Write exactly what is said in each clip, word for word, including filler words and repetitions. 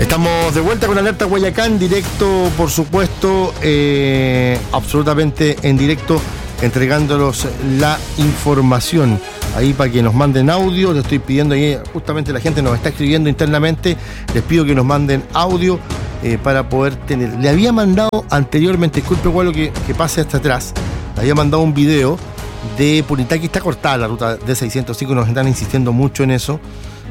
Estamos de vuelta con Alerta Guayacán, directo, por supuesto, eh, absolutamente en directo, entregándolos la información. Ahí para que nos manden audio, les estoy pidiendo ahí, justamente la gente nos está escribiendo internamente, les pido que nos manden audio eh, para poder tener. Le había mandado anteriormente, disculpe igual que, que pase hasta atrás, le había mandado un video de Punitaqui, está cortada la ruta D seiscientos cinco, nos están insistiendo mucho en eso.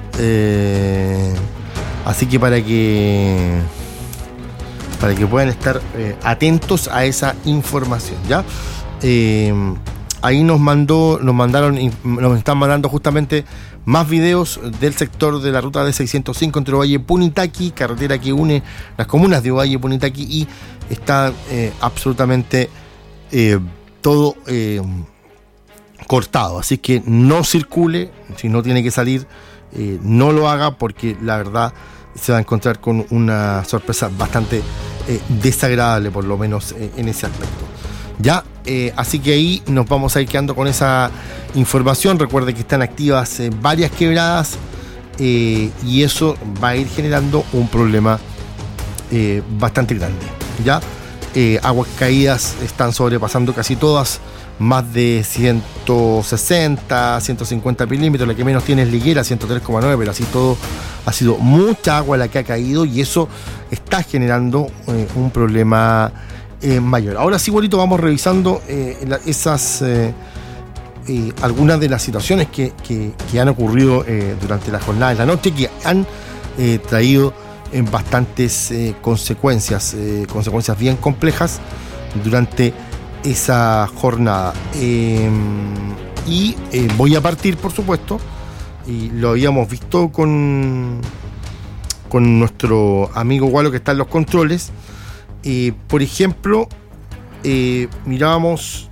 Eh... Así que para que para que puedan estar eh, atentos a esa información, ¿ya? Eh, ahí nos mandó, nos mandaron, nos están mandando justamente más videos del sector de la ruta D seiscientos cinco entre Ovalle y Punitaqui, carretera que une las comunas de Ovalle y Punitaqui, y está eh, absolutamente eh, todo eh, cortado. Así que no circule, si no tiene que salir, Eh, no lo haga, porque la verdad se va a encontrar con una sorpresa bastante eh, desagradable, por lo menos eh, en ese aspecto. Ya, eh, así que ahí nos vamos a ir quedando con esa información. Recuerde que están activas eh, varias quebradas eh, y eso va a ir generando un problema eh, bastante grande. Ya, eh, aguas caídas están sobrepasando casi todas, más de ciento sesenta, ciento cincuenta milímetros, la que menos tiene es Liguera, ciento tres coma nueve, pero así todo ha sido mucha agua la que ha caído y eso está generando eh, un problema eh, mayor. Ahora sí, bonito, vamos revisando eh, la, esas eh, eh, algunas de las situaciones que, que, que han ocurrido eh, durante la jornada de la noche, que han eh, traído en bastantes eh, consecuencias, eh, consecuencias bien complejas durante esa jornada. Eh, y eh, voy a partir, por supuesto, y lo habíamos visto con, con nuestro amigo Gualo que está en los controles. Eh, por ejemplo, eh, mirábamos,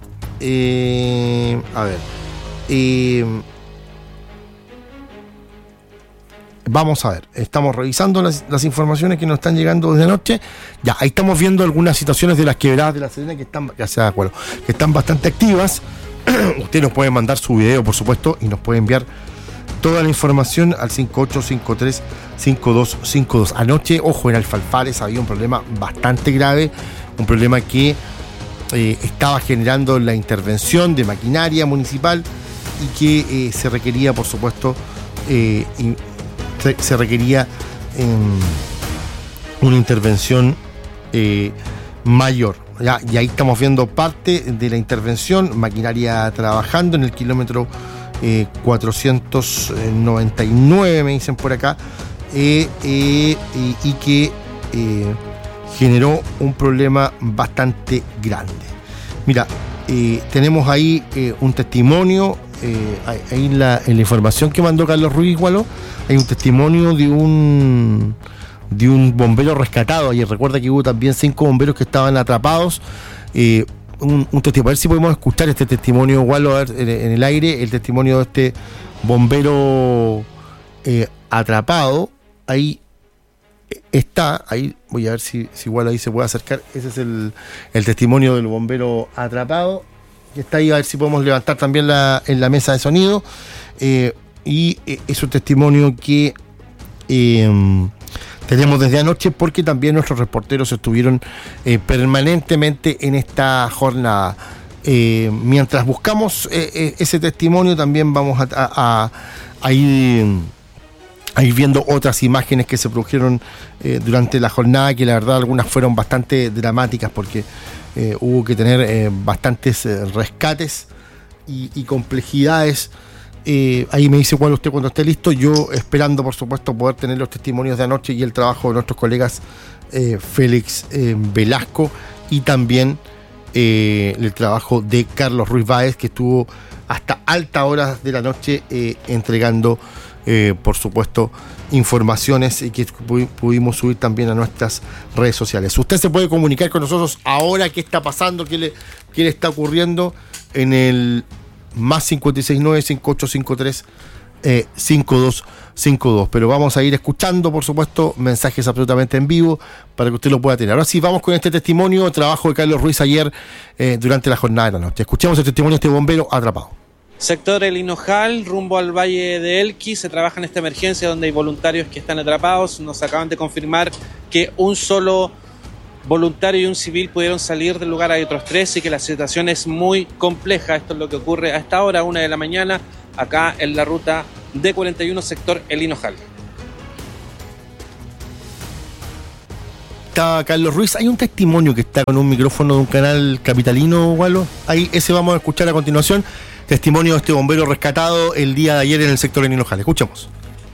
eh, a ver, eh, vamos a ver, estamos revisando las, las informaciones que nos están llegando desde anoche. Ya, ahí estamos viendo algunas situaciones de las quebradas de La Serena que están, ya se da acuerdo, que están bastante activas. Usted nos puede mandar su video, por supuesto, y nos puede enviar toda la información al cinco ocho cinco tres cinco dos cinco dos. Anoche, ojo, en Alfalfares había un problema bastante grave, un problema que eh, estaba generando la intervención de maquinaria municipal y que eh, se requería, por supuesto, eh, in, Se, se requería eh, una intervención eh, mayor. Ya, y ahí estamos viendo parte de la intervención, maquinaria trabajando en el kilómetro eh, cuatrocientos noventa y nueve, me dicen por acá, eh, eh, y, y que eh, generó un problema bastante grande. Mira, eh, tenemos ahí eh, un testimonio. Eh, ahí en la, en la información que mandó Carlos Ruiz Gualo hay un testimonio de un de un bombero rescatado. Ayer recuerda que hubo también cinco bomberos que estaban atrapados. Eh, un, un testimonio, a ver si podemos escuchar este testimonio, Gualo, a ver, en, en el aire, el testimonio de este bombero eh, atrapado. Ahí está, ahí voy a ver si, si Gualo ahí se puede acercar. Ese es el, el testimonio del bombero atrapado. Que está ahí, a ver si podemos levantar también la, en la mesa de sonido. Eh, y eh, es un testimonio que eh, tenemos desde anoche, porque también nuestros reporteros estuvieron eh, permanentemente en esta jornada. Eh, mientras buscamos eh, eh, ese testimonio, también vamos a, a, a, a, ir, a ir viendo otras imágenes que se produjeron eh, durante la jornada, que la verdad algunas fueron bastante dramáticas, porque Eh, hubo que tener eh, bastantes eh, rescates y, y complejidades. Eh, ahí me dice cuál usted cuando esté listo. Yo esperando, por supuesto, poder tener los testimonios de anoche y el trabajo de nuestros colegas eh, Félix eh, Velasco, y también eh, el trabajo de Carlos Ruiz Báez, que estuvo hasta altas horas de la noche eh, entregando, eh, por supuesto, informaciones, y que pudimos subir también a nuestras redes sociales. Usted se puede comunicar con nosotros ahora. ¿Qué está pasando? ¿Qué le, qué le está ocurriendo? En el más cinco seis nueve cinco ocho cinco tres cinco dos cinco dos. Pero vamos a ir escuchando, por supuesto, mensajes absolutamente en vivo para que usted lo pueda tener. Ahora sí, vamos con este testimonio, trabajo de Carlos Ruiz ayer eh, durante la jornada de la noche. Escuchemos el testimonio de este bombero atrapado. Sector El Hinojal, rumbo al Valle de Elqui, se trabaja en esta emergencia donde hay voluntarios que están atrapados. Nos acaban de confirmar que un solo voluntario y un civil pudieron salir del lugar, hay otros tres, y que la situación es muy compleja. Esto es lo que ocurre a esta hora, una de la mañana, acá en la ruta D cuarenta y uno, sector El Hinojal. Está Carlos Ruiz, hay un testimonio que está con un micrófono de un canal capitalino, Walo. Ahí, ese vamos a escuchar a continuación. Testimonio de este bombero rescatado el día de ayer en el sector El Hinojal. Escuchemos.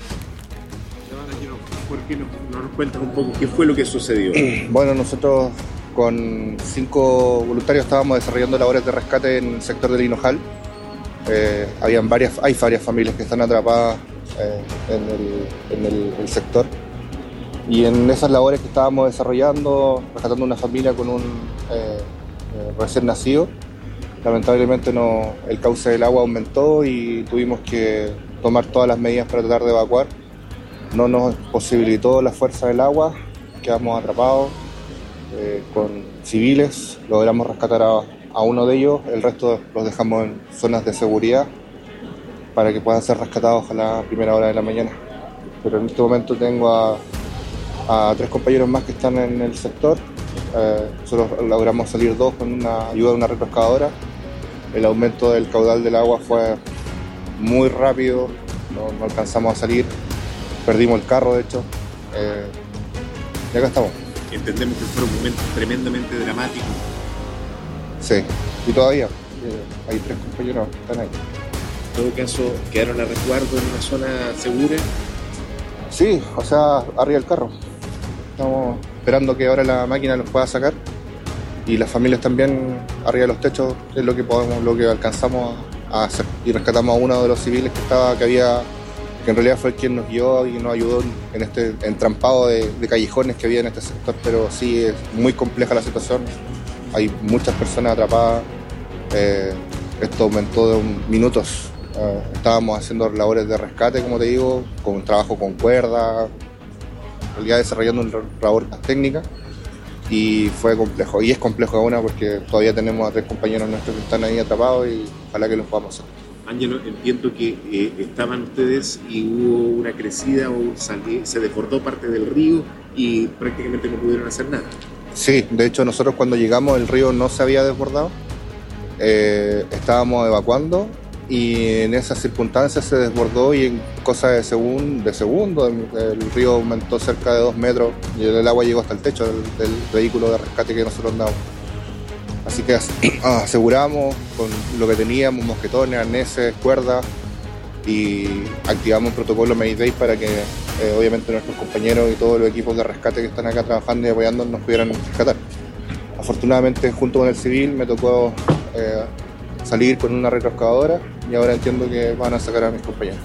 ¿Por qué no, no nos cuentas un poco qué fue lo que sucedió? Bueno, nosotros con cinco voluntarios estábamos desarrollando labores de rescate en el sector del Hinojal. Eh, habían varias, hay varias familias que están atrapadas eh, en, el, en el, el sector. Y en esas labores que estábamos desarrollando, rescatando una familia con un eh, eh, recién nacido, lamentablemente no, el cauce del agua aumentó y tuvimos que tomar todas las medidas para tratar de evacuar. No nos posibilitó la fuerza del agua, quedamos atrapados eh, con civiles, logramos rescatar a, a uno de ellos, el resto los dejamos en zonas de seguridad para que puedan ser rescatados a la primera hora de la mañana. Pero en este momento tengo a, a tres compañeros más que están en el sector. Eh, nosotros logramos salir dos con una ayuda de una retroexcavadora. El aumento del caudal del agua fue muy rápido, no, no alcanzamos a salir, perdimos el carro de hecho, eh, y acá estamos. Entendemos que fueron momentos tremendamente dramáticos. Sí, y todavía eh, hay tres compañeros que están ahí. En todo caso, ¿quedaron a resguardo en una zona segura? Sí, o sea, arriba del carro. Estamos esperando que ahora la máquina los pueda sacar. Y las familias también arriba de los techos es lo que podemos, lo que alcanzamos a hacer. Y rescatamos a uno de los civiles que estaba, que había, que en realidad fue el quien nos guió y nos ayudó en este entrampado de, de callejones que había en este sector. Pero sí, es muy compleja la situación. Hay muchas personas atrapadas. Eh, esto aumentó de un, minutos. Eh, estábamos haciendo labores de rescate, como te digo, con trabajo con cuerda, en realidad desarrollando una labor más técnica. Y fue complejo, y es complejo aún porque todavía tenemos a tres compañeros nuestros que están ahí atrapados y ojalá que los podamos hacer. Ángelo, entiendo que eh, estaban ustedes y hubo una crecida o salí, se desbordó parte del río y prácticamente no pudieron hacer nada. Sí, de hecho nosotros cuando llegamos el río no se había desbordado, eh, estábamos evacuando y en esas circunstancias se desbordó y en cosa de, segun, de segundo el, el río aumentó cerca de dos metros y el, el agua llegó hasta el techo del, del vehículo de rescate que nosotros andamos. Así que aseguramos con lo que teníamos, mosquetones, arneses, cuerdas, y activamos un protocolo Mayday para que eh, obviamente nuestros compañeros y todos los equipos de rescate que están acá trabajando y apoyándonos nos pudieran rescatar. Afortunadamente junto con el civil me tocó eh, salir con una retroexcavadora y ahora entiendo que van a sacar a mis compañeros.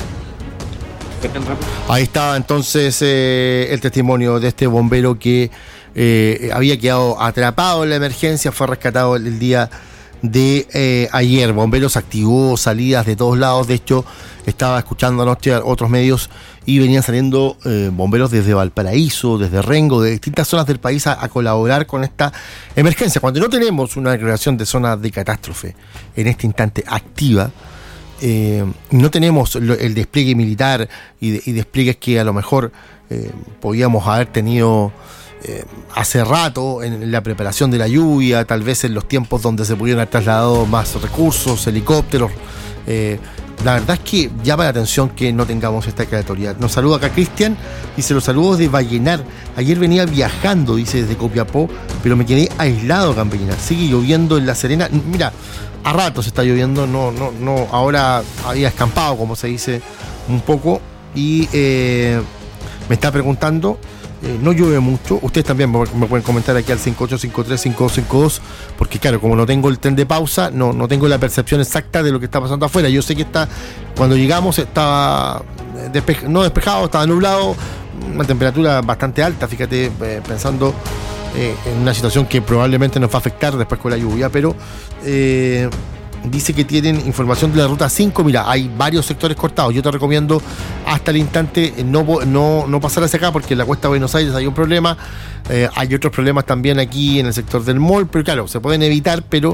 Ahí está entonces eh, el testimonio de este bombero que eh, había quedado atrapado en la emergencia, fue rescatado el, el día de eh, ayer. Bomberos activó salidas de todos lados, de hecho estaba escuchando anoche a otros medios y venían saliendo eh, bomberos desde Valparaíso, desde Rengo, de distintas zonas del país a, a colaborar con esta emergencia. Cuando no tenemos una declaración de zona de catástrofe en este instante activa, Eh, no tenemos lo, el despliegue militar y, de, y despliegues que a lo mejor eh, podíamos haber tenido eh, hace rato en la preparación de la lluvia, tal vez en los tiempos donde se pudieron haber trasladado más recursos, helicópteros. Eh, la verdad es que llama la atención que no tengamos esta declaratoria. Nos saluda acá Cristian, dice los saludos de Vallenar. Ayer venía viajando, dice, desde Copiapó, pero me quedé aislado acá en Vallenar. Sigue lloviendo en La Serena. Mira, a ratos está lloviendo, no, no, no, ahora había escampado, como se dice, un poco, y eh, me está preguntando, eh, no llueve mucho, ustedes también me pueden comentar aquí al cinco ocho cinco tres cinco dos cinco dos, porque claro, como no tengo el tren de pausa, no, no tengo la percepción exacta de lo que está pasando afuera. Yo sé que está, cuando llegamos estaba despe- no despejado, estaba nublado, una temperatura bastante alta, fíjate, eh, pensando Eh, en una situación que probablemente nos va a afectar después con la lluvia, pero eh, dice que tienen información de la ruta cinco. Mira, hay varios sectores cortados. Yo te recomiendo hasta el instante no, no, no pasar hacia acá, porque en la Cuesta de Buenos Aires hay un problema. Eh, hay otros problemas también aquí en el sector del mall, pero claro, se pueden evitar, pero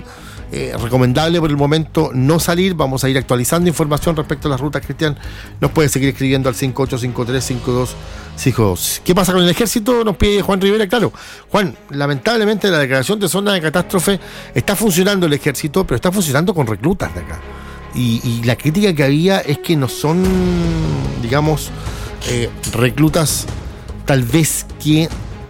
Eh, recomendable por el momento no salir. Vamos a ir actualizando información respecto a las rutas, Cristian. Nos puede seguir escribiendo al cinco ocho cinco tres cinco dos cinco dos. ¿Qué pasa con el ejército? Nos pide Juan Rivera. Claro, Juan, lamentablemente la declaración de zona de catástrofe está funcionando el ejército, pero está funcionando con reclutas de acá. Y, y la crítica que había es que no son, digamos, eh, reclutas tal vez que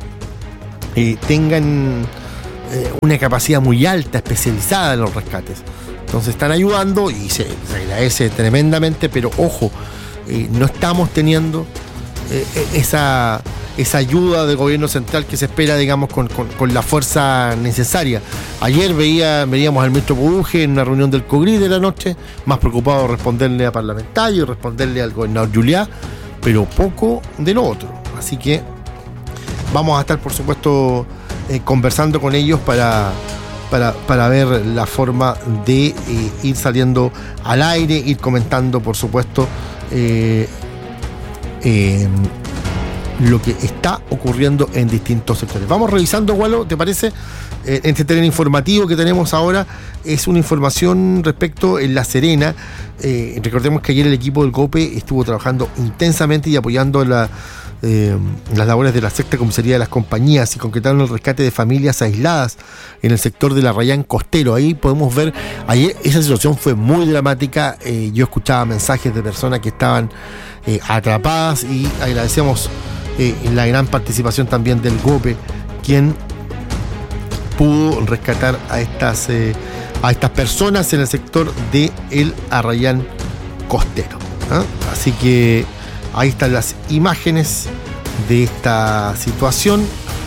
eh, tengan eh, una capacidad muy alta, especializada en los rescates. Entonces están ayudando y se, se agradece tremendamente, pero ojo, eh, no estamos teniendo eh, esa, esa ayuda del gobierno central que se espera, digamos, con, con, con la fuerza necesaria. Ayer veía, veíamos al ministro Buduje en una reunión del COGRI de la noche, más preocupado de responderle a parlamentarios, responderle al gobernador Juliá, pero poco de lo otro. Así que vamos a estar, por supuesto, eh, conversando con ellos para, para, para ver la forma de eh, ir saliendo al aire, ir comentando, por supuesto, eh, eh, lo que está ocurriendo en distintos sectores. Vamos revisando, Gualo, ¿te parece? Eh, este tren informativo que tenemos ahora es una información respecto en La Serena. Eh, recordemos que ayer el equipo del GOPE estuvo trabajando intensamente y apoyando la, eh, las labores de la sexta comisaría de las compañías y concretaron el rescate de familias aisladas en el sector de la Arrayán Costero. Ahí podemos ver, ayer esa situación fue muy dramática. Eh, yo escuchaba mensajes de personas que estaban eh, atrapadas y agradecemos eh, la gran participación también del GOPE, quien pudo rescatar a estas eh, a estas personas en el sector de el Arrayán Costero, ¿eh? Así que ahí están las imágenes de esta situación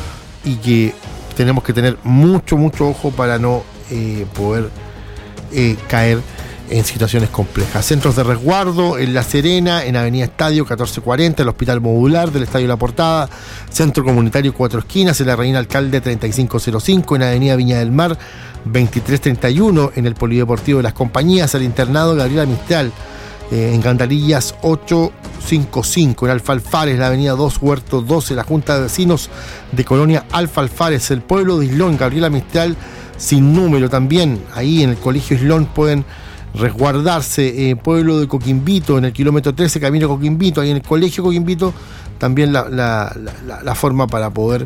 y que tenemos que tener mucho, mucho ojo para no eh, poder eh, caer en situaciones complejas. Centros de resguardo en La Serena, en Avenida Estadio catorce cuarenta, el Hospital Modular del Estadio La Portada, Centro Comunitario Cuatro Esquinas, en la Reina Alcalde treinta y cinco cero cinco, en Avenida Viña del Mar veintitrés treinta y uno, en el Polideportivo de las Compañías, el Internado Gabriela Mistral, eh, en Gandarillas ochocientos cincuenta y cinco, en Alfalfares, la Avenida dos Huerto doce, la Junta de Vecinos de Colonia Alfalfares, el pueblo de Islón, Gabriela Mistral sin número también, ahí en el Colegio Islón pueden resguardarse. eh, pueblo de Coquimbito, en el kilómetro trece, camino Coquimbito, ahí en el colegio Coquimbito, también la, la, la, la forma para poder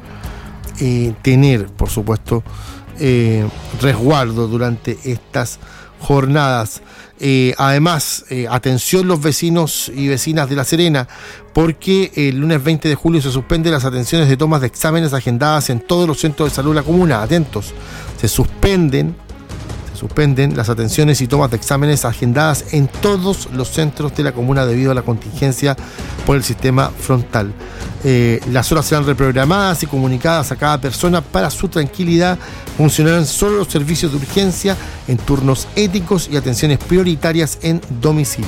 eh, tener, por supuesto, eh, resguardo durante estas jornadas. Eh, además, eh, atención los vecinos y vecinas de La Serena, porque el lunes veinte de julio se suspenden las atenciones de tomas de exámenes agendadas en todos los centros de salud de la comuna. Atentos, se suspenden Suspenden las atenciones y tomas de exámenes agendadas en todos los centros de la comuna debido a la contingencia por el sistema frontal. Eh, las horas serán reprogramadas y comunicadas a cada persona para su tranquilidad. Funcionarán solo los servicios de urgencia en turnos éticos y atenciones prioritarias en domicilio.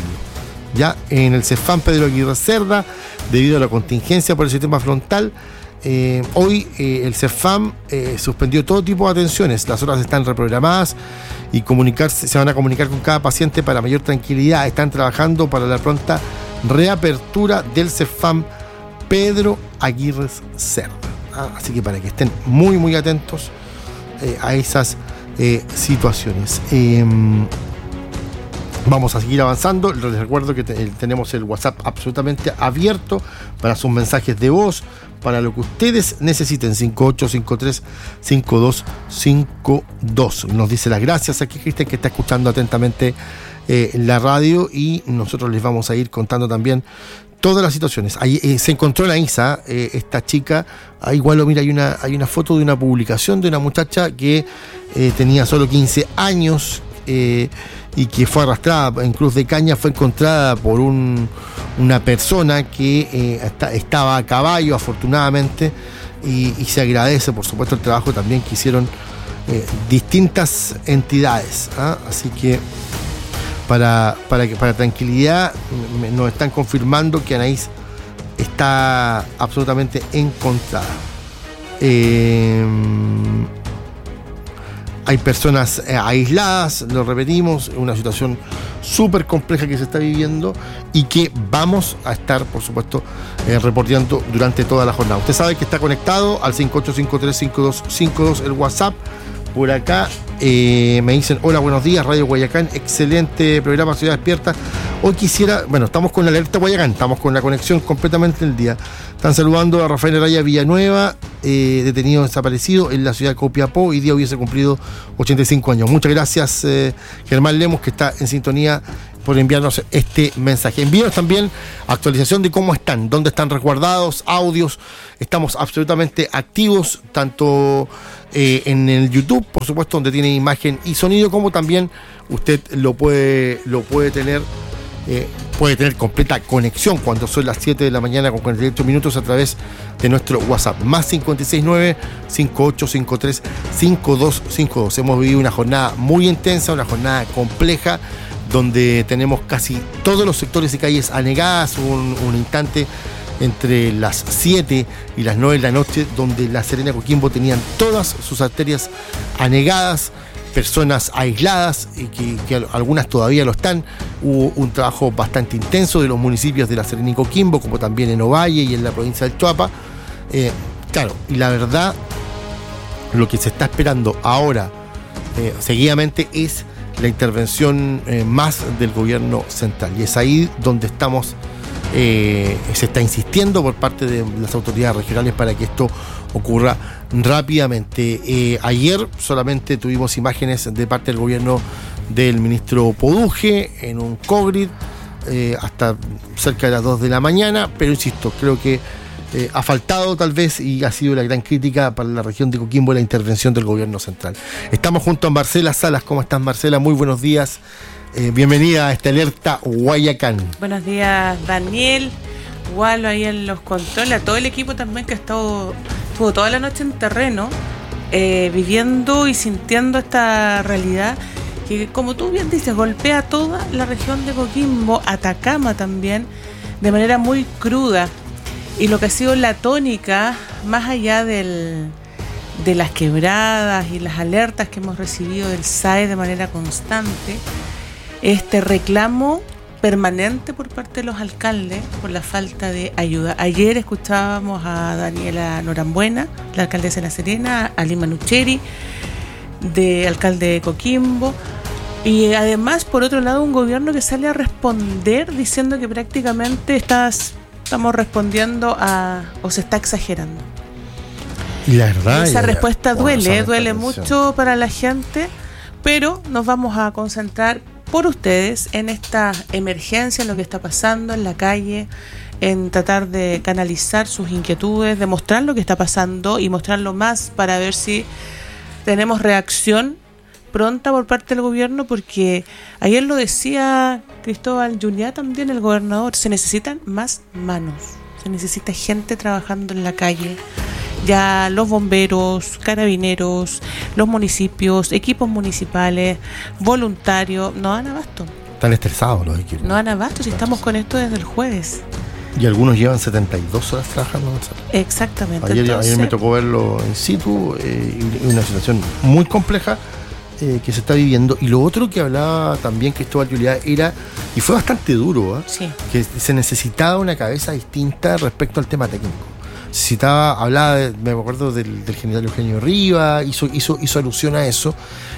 Ya en el CEFAM Pedro Aguirre Cerda, debido a la contingencia por el sistema frontal, Eh, hoy eh, el CEFAM eh, suspendió todo tipo de atenciones. Las horas están reprogramadas y comunicarse, se van a comunicar con cada paciente para mayor tranquilidad. Están trabajando para la pronta reapertura del CEFAM Pedro Aguirre Cerda. ¿Ah? Así que para que estén muy muy atentos eh, a esas eh, situaciones. Eh, Vamos a seguir avanzando. Les recuerdo que te, tenemos el WhatsApp absolutamente abierto para sus mensajes de voz, para lo que ustedes necesiten. cinco ocho cinco tres cinco dos cinco dos. Nos dice las gracias aquí Cristian, que está escuchando atentamente eh, la radio, y nosotros les vamos a ir contando también todas las situaciones. Ahí eh, se encontró la Isa, eh, esta chica. Ahí igual, mira, hay una, hay una foto de una publicación de una muchacha que eh, tenía solo quince años, eh, y que fue arrastrada en Cruz de Caña. Fue encontrada por un, una persona que eh, está, estaba a caballo, afortunadamente, y, y se agradece, por supuesto, el trabajo también que hicieron eh, distintas entidades, ¿ah? Así que para, para, que, para tranquilidad me, nos están confirmando que Anaís está absolutamente encontrada. Eh, Hay personas eh, aisladas, lo repetimos, una situación súper compleja que se está viviendo y que vamos a estar, por supuesto, eh, reporteando durante toda la jornada. Usted sabe que está conectado al cinco ocho cinco tres cinco dos cinco dos, el WhatsApp, Por acá eh, me dicen, hola, buenos días, Radio Guayacán, excelente programa Ciudad Despierta. Hoy quisiera, bueno, estamos con la alerta Guayacán, estamos con la conexión completamente del día. Están saludando a Rafael Araya Villanueva, eh, detenido desaparecido en la ciudad de Copiapó. Hoy día hubiese cumplido ochenta y cinco años. Muchas gracias, eh, Germán Lemos, que está en sintonía, por enviarnos este mensaje. Envíanos también actualización de cómo están, dónde están resguardados, audios. Estamos absolutamente activos, tanto eh, en el YouTube, por supuesto, donde tiene imagen y sonido, como también usted lo puede, lo puede tener, eh, puede tener completa conexión cuando son las siete de la mañana con cuarenta y ocho minutos a través de nuestro WhatsApp, más cinco seis nueve, cinco ocho cinco tres, cinco dos cinco dos. Hemos vivido una jornada muy intensa, una jornada compleja, donde tenemos casi todos los sectores y calles anegadas. Hubo un, un instante entre las siete y las nueve de la noche donde La Serena Coquimbo tenían todas sus arterias anegadas, personas aisladas, y que, que algunas todavía lo están. Hubo un trabajo bastante intenso de los municipios de La Serena y Coquimbo, como también en Ovalle y en la provincia del Choapa. Eh, claro, y la verdad, lo que se está esperando ahora, eh, seguidamente, es la intervención eh, más del gobierno central, y es ahí donde estamos, eh, se está insistiendo por parte de las autoridades regionales para que esto ocurra rápidamente. Eh, ayer solamente tuvimos imágenes de parte del gobierno del ministro Poduje en un Cogrid eh, hasta cerca de las dos de la mañana, pero insisto, creo que Eh, ha faltado tal vez, y ha sido la gran crítica para la región de Coquimbo, la intervención del gobierno central. Estamos junto a Marcela Salas. ¿Cómo estás, Marcela? Muy buenos días. Eh, bienvenida a esta alerta Guayacán. Buenos días, Daniel. Igual ahí en los controles, a todo el equipo también que ha estado, estuvo toda la noche en terreno, eh, viviendo y sintiendo esta realidad que, como tú bien dices, golpea toda la región de Coquimbo, Atacama también, de manera muy cruda. Y lo que ha sido la tónica, más allá del, de las quebradas y las alertas que hemos recibido del S A E de manera constante, este reclamo permanente por parte de los alcaldes por la falta de ayuda. Ayer escuchábamos a Daniela Norambuena, la alcaldesa de La Serena, a Lima Nucheri, de alcalde de Coquimbo, y además, por otro lado, un gobierno que sale a responder diciendo que prácticamente estás... estamos respondiendo a, o se está exagerando. Y la verdad, esa ya, respuesta ya, duele, bueno, duele atención. mucho para la gente, pero nos vamos a concentrar por ustedes en esta emergencia, en lo que está pasando en la calle, en tratar de canalizar sus inquietudes, de mostrar lo que está pasando y mostrarlo más para ver si tenemos reacción pronta por parte del gobierno, porque ayer lo decía Cristóbal Juliá también, el gobernador, se necesitan más manos, se necesita gente trabajando en la calle. Ya los bomberos, carabineros, los municipios, equipos municipales, voluntarios, no dan abasto. Están estresados los equipos. No dan abasto, si estamos con esto desde el jueves. Y algunos llevan setenta y dos horas trabajando en el centro. Exactamente. Ayer, Entonces, ayer me tocó verlo in situ, eh, y una situación muy compleja eh, que se está viviendo. Y lo otro que hablaba también Cristóbal Juliá era, y fue bastante duro, ¿eh? Sí. Que se necesitaba una cabeza distinta respecto al tema técnico. Necesitaba, hablaba, de, me acuerdo del, del general Eugenio Rivas, hizo, hizo, hizo alusión a eso,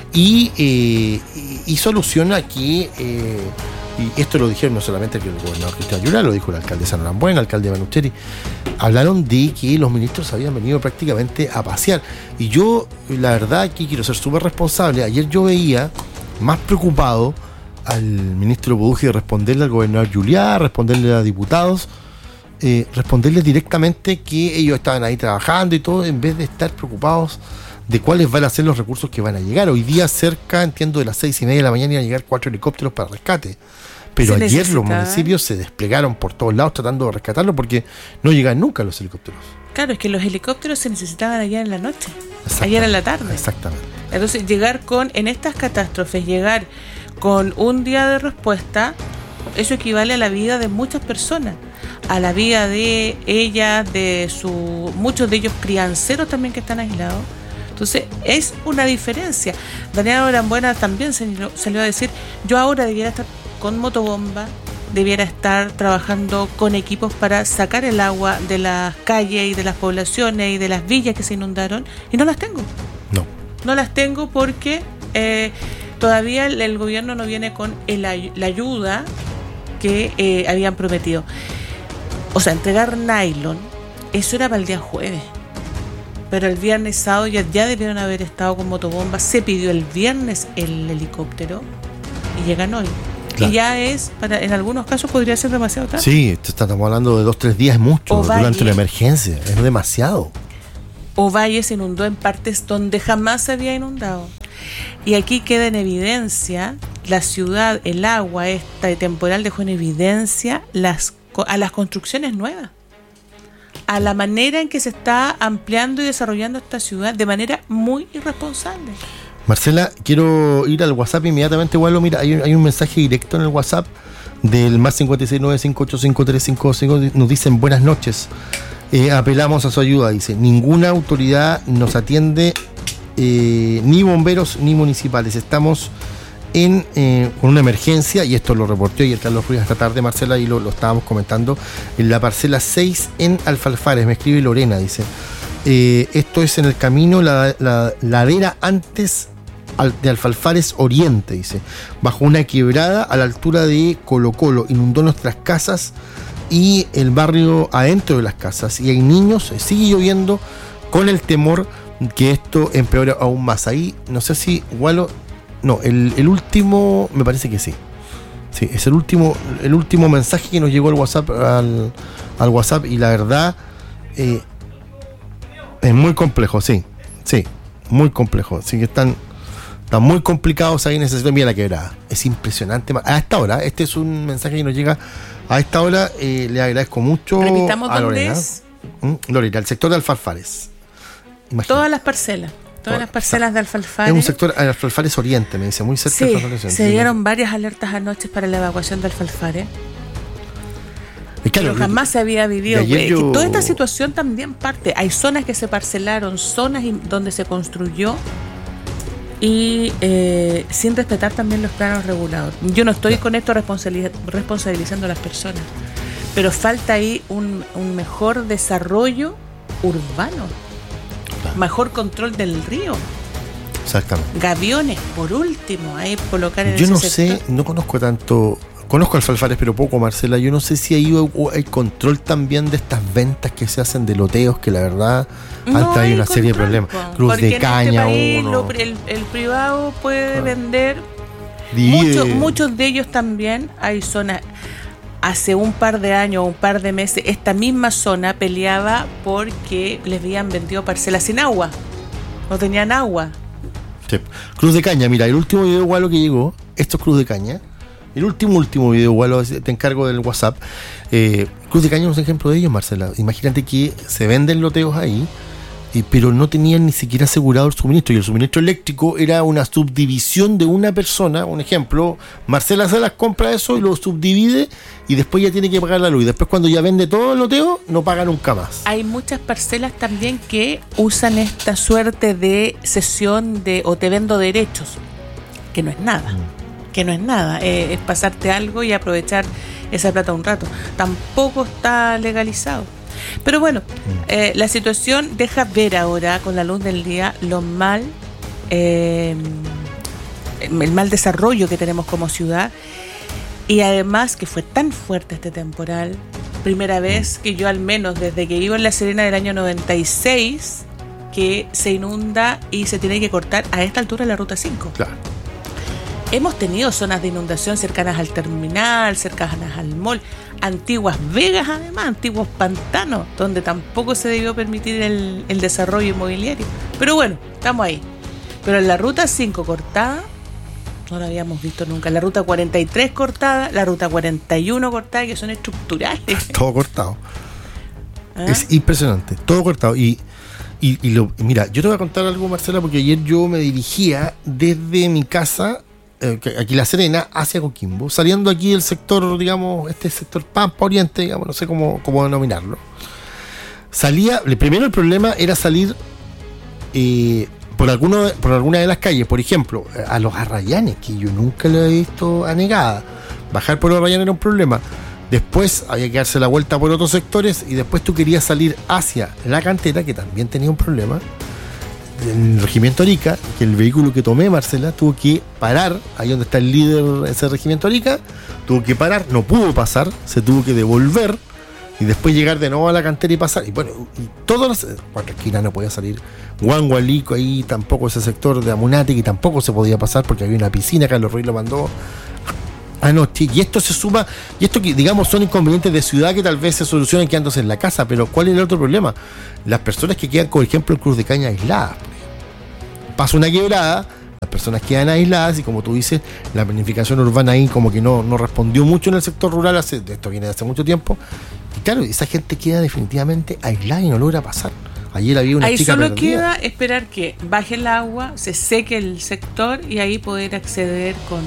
y eh, hizo alusión a que, eh, y esto lo dijeron no solamente el gobernador Cristian Yura, lo dijo el alcalde San Norambuena, el alcalde Manucheri, hablaron de que los ministros habían venido prácticamente a pasear. Y yo, la verdad, aquí quiero ser súper responsable. Ayer yo veía más preocupado al ministro Poduje de responderle al gobernador Juliá, responderle a diputados, eh, responderles directamente que ellos estaban ahí trabajando y todo, en vez de estar preocupados de cuáles van a ser los recursos que van a llegar. Hoy día cerca, entiendo, de las seis y media de la mañana iban a llegar cuatro helicópteros para rescate. Pero se ayer los necesitaba. municipios se desplegaron por todos lados tratando de rescatarlo porque no llegan nunca los helicópteros. Claro, es que los helicópteros se necesitaban ayer en la noche, Exactamente. ayer en la tarde. Exactamente. Entonces, llegar con, en estas catástrofes, llegar con un día de respuesta, eso equivale a la vida de muchas personas, a la vida de ellas, de su, muchos de ellos crianceros también que están aislados. Entonces, es una diferencia. Daniela Norambuena también salió, salió a decir, yo ahora debiera estar con motobomba, debiera estar trabajando con equipos para sacar el agua de las calles y de las poblaciones y de las villas que se inundaron, y no las tengo. No. no las tengo porque eh, todavía el, el gobierno no viene con el, la ayuda que eh, habían prometido. O sea, entregar nylon, eso era para el día jueves. Pero el viernes, sábado ya, ya debieron haber estado con motobombas. Se pidió el viernes el helicóptero y llegan hoy. Claro. Y ya es, para, en algunos casos podría ser demasiado tarde. Sí, estamos hablando de dos, tres días, es mucho. Ovalle, durante una emergencia, es demasiado. Ovalle se inundó en partes donde jamás se había inundado. Y aquí queda en evidencia, la ciudad, el agua esta de temporal dejó en evidencia las, a las construcciones nuevas, a la manera en que se está ampliando y desarrollando esta ciudad de manera muy irresponsable. Marcela, quiero ir al WhatsApp inmediatamente. Igual, mira, hay, hay un mensaje directo en el WhatsApp del más cinco seis nueve cinco ocho cinco tres cinco cinco. Nos dicen buenas noches. Eh, apelamos a su ayuda. Dice, ninguna autoridad nos atiende, eh, ni bomberos ni municipales. Estamos en eh, con una emergencia, y esto lo reportó ayer Carlos Ruiz esta tarde, Marcela, y lo, lo estábamos comentando, en la parcela seis en Alfalfares. Me escribe Lorena, dice, eh, esto es en el camino, la, la ladera antes de Alfalfares Oriente, dice, bajo una quebrada a la altura de Colo Colo, inundó nuestras casas y el barrio adentro de las casas, y hay niños, sigue lloviendo, con el temor que esto empeore aún más. Ahí, no sé si Gualo, no, el, el último, me parece que sí, sí, es el último, el último mensaje que nos llegó al WhatsApp, al, al WhatsApp, y la verdad, eh, es muy complejo, sí, sí, muy complejo, así que están Están muy complicados ahí en ese sector. Mira la quebrada, es impresionante. A esta hora, este es un mensaje que nos llega a esta hora. Eh, le agradezco mucho Repitamos a Lorena. ¿Dónde es? ¿Mm? Lorena, el sector de Alfalfares. Imagínate. Todas las parcelas, todas Todas, las parcelas de Alfalfares. Es un sector, Alfalfares Oriente, me dice, muy cerca sí, de Alfalfares Oriente. Se dieron varias alertas anoche para la evacuación de Alfalfares. Claro, pero jamás se había vivido. Yo... Toda esta situación también parte. Hay zonas que se parcelaron, zonas donde se construyó, y eh, sin respetar también los planos regulados. Yo no estoy con esto responsabiliz- responsabilizando a las personas, pero falta ahí un, un mejor desarrollo urbano, claro. Mejor control del río. Exactamente. Gaviones, por último, ahí colocar en Yo ese no sector. sé, no conozco tanto. Conozco Alfalfares, pero poco, Marcela. Yo no sé si hay, hay control también de estas ventas que se hacen de loteos, que la verdad no han traído una control, serie de problemas. Cruz de Caña, en este país, uno. lo, el, el privado puede ah. vender. Divide. Muchos, muchos de ellos también. Hay zonas. Hace un par de años o un par de meses, esta misma zona peleaba porque les habían vendido parcelas sin agua. No tenían agua. Sí. Cruz de Caña, mira, el último video igual que llegó, esto es Cruz de Caña. El último, último video, igual te encargo del WhatsApp. Eh, Cruz de Caña es un ejemplo de ellos, Marcela. Imagínate que se venden loteos ahí, eh, pero no tenían ni siquiera asegurado el suministro. Y el suministro eléctrico era una subdivisión de una persona. Un ejemplo, Marcela se las compra eso y lo subdivide, y después ya tiene que pagar la luz. Y después, cuando ya vende todo el loteo, no paga nunca más. Hay muchas parcelas también que usan esta suerte de cesión de o te vendo derechos, que no es nada. Mm. que no es nada, eh, es pasarte algo y aprovechar esa plata un rato. Tampoco está legalizado. Pero bueno, eh, la situación deja ver ahora, con la luz del día, lo mal, eh, el mal desarrollo que tenemos como ciudad, y además que fue tan fuerte este temporal, primera vez que yo, al menos desde que vivo en La Serena del año noventa y seis, que se inunda y se tiene que cortar a esta altura la ruta cinco. Claro. Hemos tenido zonas de inundación cercanas al terminal, cercanas al mall, antiguas vegas además, antiguos pantanos, donde tampoco se debió permitir el, el desarrollo inmobiliario. Pero bueno, estamos ahí. Pero en la ruta cinco cortada, no la habíamos visto nunca. La ruta cuarenta y tres cortada, la ruta cuarenta y uno cortada, que son estructurales. Todo cortado. ¿Ah? Es impresionante, todo cortado. Y, y, y lo, mira, yo te voy a contar algo, Marcela, porque ayer yo me dirigía desde mi casa, aquí La Serena, hacia Coquimbo, saliendo aquí del sector, digamos, este sector Pampa Oriente, digamos, no sé cómo, cómo denominarlo. Salía, primero el problema era salir eh, por alguno, por alguna de las calles, por ejemplo, a los Arrayanes, que yo nunca lo he visto anegada. Bajar por los Arrayanes era un problema. Después había que darse la vuelta por otros sectores, y después tú querías salir hacia la Cantera, que también tenía un problema. en el regimiento Arica, que el vehículo que tomé, Marcela, tuvo que parar, ahí donde está el líder de ese regimiento Arica, tuvo que parar, no pudo pasar, se tuvo que devolver y después llegar de nuevo a la cantera y pasar. Y bueno, y todas las cuatro esquinas no podía salir. Huangualico, ahí tampoco, ese sector de Amunátegui tampoco se podía pasar porque había una piscina, Carlos Ruiz lo mandó anoche. Y esto se suma, y esto que digamos son inconvenientes de ciudad que tal vez se solucionen quedándose en la casa, pero ¿cuál es el otro problema? Las personas que quedan, por ejemplo, en Cruz de Caña aisladas. Pasa una quebrada, las personas quedan aisladas y como tú dices, la planificación urbana ahí como que no, no respondió mucho en el sector rural, hace, esto viene de hace mucho tiempo, y claro, esa gente queda definitivamente aislada y no logra pasar. Ayer había una ahí chica solo perdida. Queda esperar que baje el agua, se seque el sector y ahí poder acceder con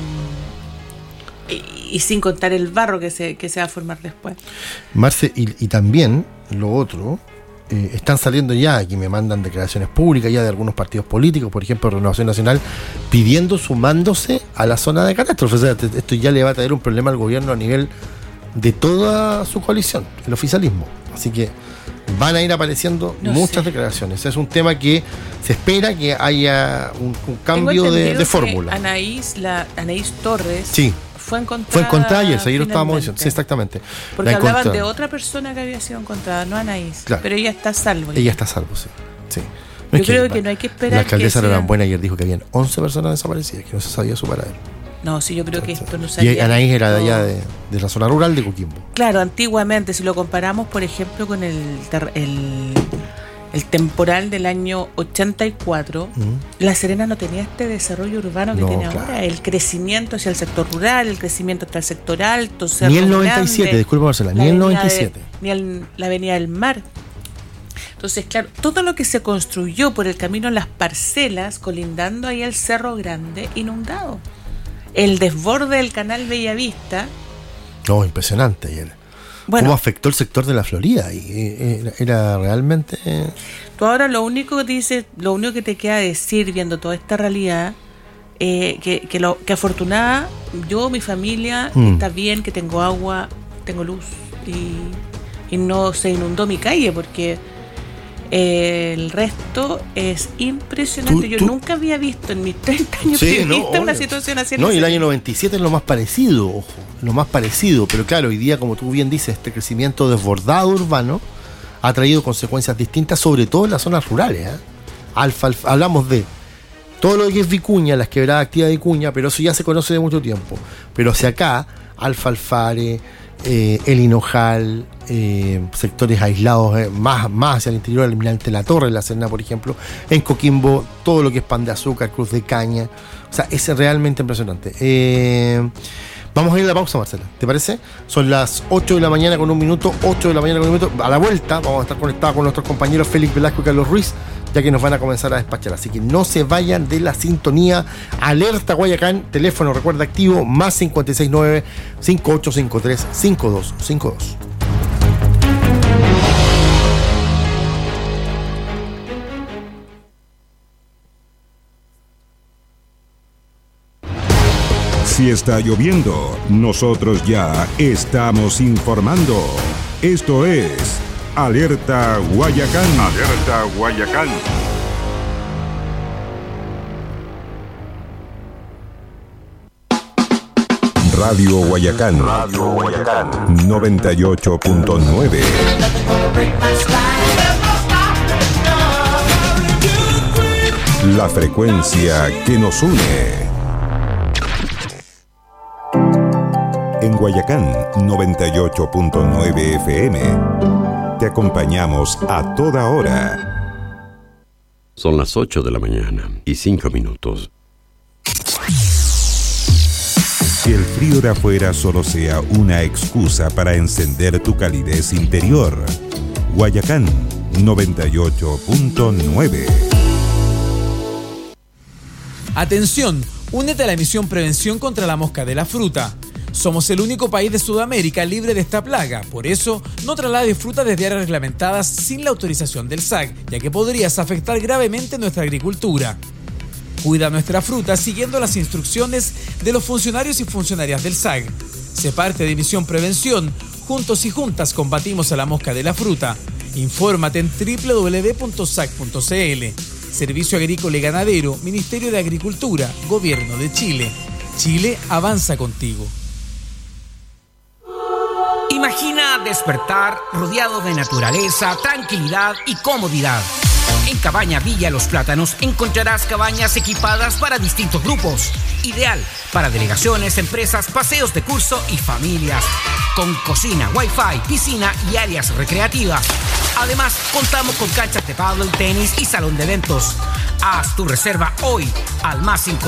y, y sin contar el barro que se, que se va a formar después. Marce, y, y también lo otro, eh, están saliendo ya, aquí me mandan declaraciones públicas ya de algunos partidos políticos, por ejemplo Renovación Nacional, pidiendo, sumándose a la zona de catástrofe. O sea, esto ya le va a traer un problema al gobierno a nivel de toda su coalición, el oficialismo. Así que van a ir apareciendo no muchas sé. declaraciones. Es un tema que se espera que haya un, un cambio de, de fórmula. Anaís, la, Anaís Torres sí. fue encontrada. Fue encontrada ayer, ayer lo estábamos diciendo. Sí, exactamente. Porque hablaban de otra persona que había sido encontrada, no Anaís. Claro. Pero ella está a salvo. Ella está a salvo, sí. sí. No Yo creo que, que no hay que esperar. La alcaldesa que Loran Buena ayer dijo que habían once personas desaparecidas, que no se sabía su paradero. No, sí, yo creo que esto no sabía. Y Anaís era de allá, de, de la zona rural de Coquimbo. Claro, antiguamente, si lo comparamos, por ejemplo, con el, el, el temporal del año ochenta y cuatro, uh-huh. La Serena no tenía este desarrollo urbano que no, tiene claro. ahora. El crecimiento hacia el sector rural, el crecimiento hasta el sector alto, Cerro Ni el noventa y siete, Grande, disculpa Marcela, ni el noventa y siete. De, ni el, la Avenida del Mar. Entonces, claro, todo lo que se construyó por el camino, las parcelas, colindando ahí al Cerro Grande, inundado. El desborde del canal Bellavista. No, impresionante ayer. Bueno, ¿cómo afectó el sector de la Florida? Y era, era realmente. Tú ahora lo único que dices, lo único que te queda decir viendo toda esta realidad, eh, que, que, lo, que afortunada, yo, mi familia, mm. está bien, que tengo agua, tengo luz y, y no se inundó mi calle porque Eh, el resto es impresionante. ¿Tú, Yo tú? nunca había visto en mis treinta años sí, periodista no, una situación así. No, y el año noventa y siete es lo más parecido, ojo, lo más parecido. Pero claro, hoy día, como tú bien dices, este crecimiento desbordado urbano ha traído consecuencias distintas, sobre todo en las zonas rurales. ¿eh? Alfa, alfa, hablamos de todo lo que es Vicuña, las quebradas activas de Vicuña, pero eso ya se conoce de mucho tiempo. Pero hacia acá, Alfa Alfare, eh, El Hinojal, eh, sectores aislados eh, más, más hacia el interior, el Almirante La Torre, La Serena, por ejemplo, en Coquimbo, todo lo que es Pan de Azúcar, Cruz de Caña, o sea, es realmente impresionante. Eh, vamos a ir a la pausa, Marcela, ¿te parece? Son las ocho de la mañana con un minuto, ocho de la mañana con un minuto, a la vuelta vamos a estar conectados con nuestros compañeros Félix Velasco y Carlos Ruiz, ya que nos van a comenzar a despachar, así que no se vayan de la sintonía. Alerta Guayacán, teléfono, recuerda, activo, más cinco seis nueve, cinco ocho cinco tres, cinco dos cinco dos. Si está lloviendo, nosotros ya estamos informando. Esto es Alerta Guayacán. Alerta Guayacán. Radio Guayacán. Radio Guayacán. noventa y ocho punto nueve. La frecuencia que nos une. En Guayacán, noventa y ocho punto nueve F M. Te acompañamos a toda hora. Son las ocho de la mañana y cinco minutos. Que el frío de afuera solo sea una excusa para encender tu calidez interior. Guayacán, noventa y ocho punto nueve. Atención, únete a la misión Prevención contra la Mosca de la Fruta. Somos el único país de Sudamérica libre de esta plaga, por eso no traslades fruta desde áreas reglamentadas sin la autorización del S A C, ya que podrías afectar gravemente nuestra agricultura. Cuida nuestra fruta siguiendo las instrucciones de los funcionarios y funcionarias del S A C. Sé parte de Misión Prevención, juntos y juntas combatimos a la mosca de la fruta. Infórmate en doble u doble u doble u punto s a c punto c l. Servicio Agrícola y Ganadero, Ministerio de Agricultura, Gobierno de Chile. Chile avanza contigo. Imagina despertar rodeado de naturaleza, tranquilidad y comodidad. En Cabaña Villa Los Plátanos encontrarás cabañas equipadas para distintos grupos. Ideal para delegaciones, empresas, paseos de curso y familias. Con cocina, wifi, piscina y áreas recreativas. Además, contamos con canchas de pádel, tenis y salón de eventos. Haz tu reserva hoy al más cinco